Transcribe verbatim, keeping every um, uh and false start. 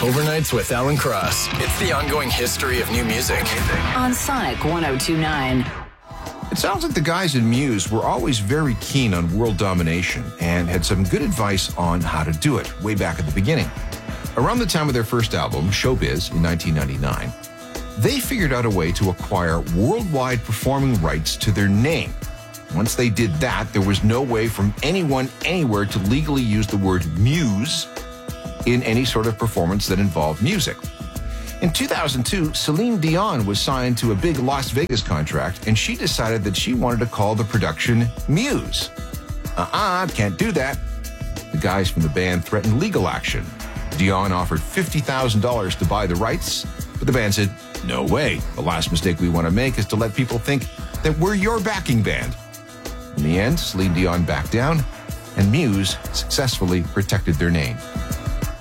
Overnights with Alan Cross. It's the ongoing history of new music. On Sonic one oh two point nine. It sounds like the guys in Muse were always very keen on world domination and had some good advice on how to do it way back at the beginning. Around the time of their first album, Showbiz, in nineteen ninety-nine, they figured out a way to acquire worldwide performing rights to their name. Once they did that, there was no way from anyone anywhere to legally use the word Muse in any sort of performance that involved music. In two thousand two, Celine Dion was signed to a big Las Vegas contract, and she decided that she wanted to call the production Muse. Uh-uh, can't do that. The guys from the band threatened legal action. Dion offered fifty thousand dollars to buy the rights, but the band said, no way. The last mistake we want to make is to let people think that we're your backing band. In the end, Celine Dion backed down, and Muse successfully protected their name.